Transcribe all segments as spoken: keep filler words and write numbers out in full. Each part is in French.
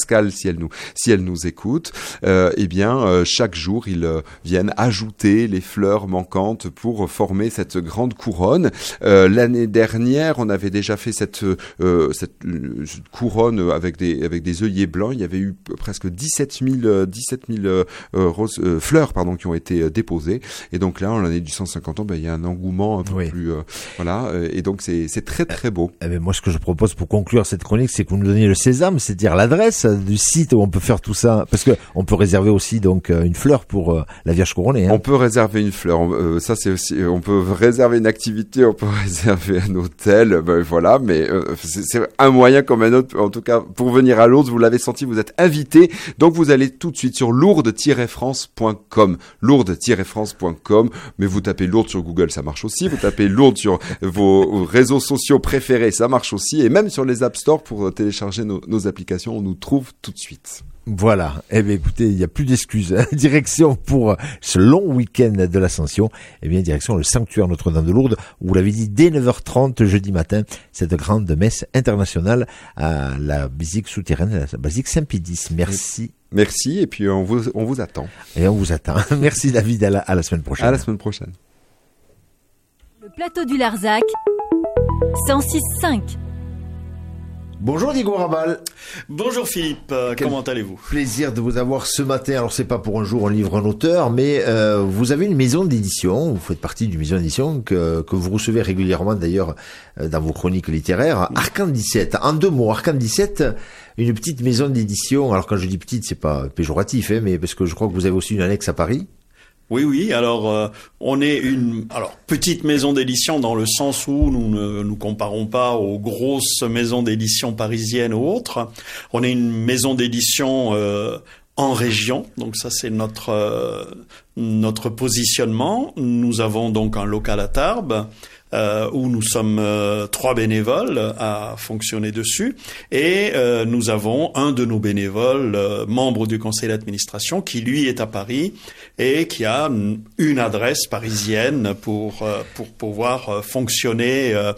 Pascal, si elle nous, si elle nous écoute, euh, eh bien, euh, chaque jour, ils euh, viennent ajouter les fleurs manquantes pour former cette grande couronne. Euh, l'année dernière, on avait déjà fait cette, euh, cette, cette couronne avec des, avec des œillets blancs. Il y avait eu presque dix-sept mille euh, roses, euh, fleurs, pardon, qui ont été euh, déposées. Et donc là, en l'année du cent cinquante ans, ben, il y a un engouement un peu oui. plus, euh, voilà. Euh, et donc c'est, c'est très très beau. Eh ben, moi, ce que je propose pour conclure cette chronique, c'est que vous nous donniez le sésame, c'est-à-dire l'adresse du site où on peut faire tout ça, parce que on peut réserver aussi donc une fleur pour euh, la Vierge couronnée. Hein. On peut réserver une fleur. On, euh, ça c'est aussi. On peut réserver une activité. On peut réserver un hôtel. Ben voilà. Mais euh, c'est, c'est un moyen comme un autre. En tout cas, pour venir à Lourdes, vous l'avez senti, vous êtes invité. Donc vous allez tout de suite sur lourdes tiret france point com. lourdes tiret france point com. Mais vous tapez Lourdes sur Google, ça marche aussi. Vous tapez Lourdes sur vos réseaux sociaux préférés, ça marche aussi. Et même sur les App Store pour télécharger nos, nos applications, on nous trouve tout de suite. Voilà. Eh bien, écoutez, il n'y a plus d'excuses. Direction pour ce long week-end de l'Ascension. Eh bien, direction le sanctuaire Notre-Dame de Lourdes, où vous l'avez dit, dès neuf heures trente jeudi matin, cette grande messe internationale à la basilique souterraine, la basilique Saint-Pédis. Merci. Merci. Et puis, on vous, on vous attend. Et on vous attend. Merci, David. À la, à la semaine prochaine. À la semaine prochaine. Le plateau du Larzac, cent six cinq. Bonjour Diego Rabal. Bonjour Philippe, euh, comment allez-vous? Plaisir de vous avoir ce matin. Alors c'est pas pour un jour on livre un auteur, mais euh, vous avez une maison d'édition, vous faites partie d'une maison d'édition que, que vous recevez régulièrement d'ailleurs euh, dans vos chroniques littéraires. Arcane dix-sept, en deux mots, Arcane dix-sept, une petite maison d'édition. Alors quand je dis petite, c'est pas péjoratif, hein, mais parce que je crois que vous avez aussi une annexe à Paris. Oui, oui. Alors, euh, on est une alors petite maison d'édition dans le sens où nous ne nous comparons pas aux grosses maisons d'édition parisiennes ou autres. On est une maison d'édition euh, en région, donc ça c'est notre euh, notre positionnement. Nous avons donc un local à Tarbes. Euh, où nous sommes euh, trois bénévoles à fonctionner dessus, et euh, nous avons un de nos bénévoles, euh, membre du conseil d'administration, qui lui est à Paris et qui a une adresse parisienne pour euh, pour pouvoir euh, fonctionner euh,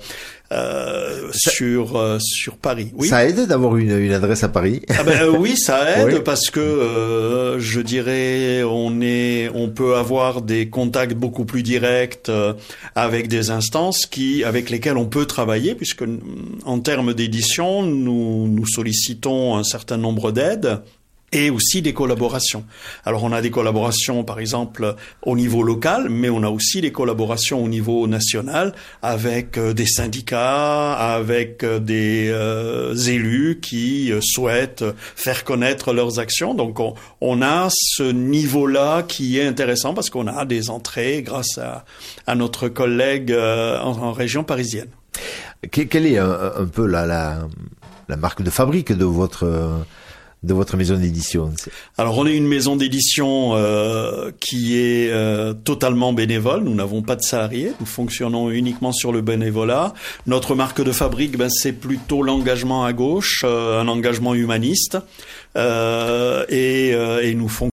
Euh, ça, sur euh, sur Paris. Oui. Ça aide d'avoir une, une adresse à Paris. Ah ben euh, oui, ça aide oui. parce que euh, je dirais on est on peut avoir des contacts beaucoup plus directs euh, avec des instances qui avec lesquelles on peut travailler, puisque en termes d'édition nous nous sollicitons un certain nombre d'aides. Et aussi des collaborations. Alors on a des collaborations par exemple au niveau local, mais on a aussi des collaborations au niveau national avec euh, des syndicats, avec euh, des euh, élus qui euh, souhaitent faire connaître leurs actions. Donc on, on a ce niveau-là qui est intéressant parce qu'on a des entrées grâce à, à notre collègue euh, en, en région parisienne. Quelle est un, un peu la, la, la marque de fabrique de votre... Euh... de votre maison d'édition? Alors on est une maison d'édition euh, qui est euh, totalement bénévole. Nous n'avons pas de salariés. Nous fonctionnons uniquement sur le bénévolat. Notre marque de fabrique, ben, c'est plutôt l'engagement à gauche, euh, un engagement humaniste. Euh, et, euh, et nous fonctionnons